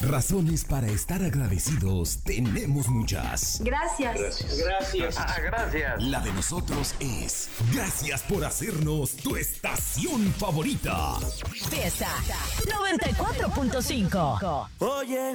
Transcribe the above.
Razones para estar agradecidos tenemos muchas. Gracias. Gracias. Gracias. La de nosotros es gracias por hacernos tu estación favorita. Fiesta 94.5. Oye.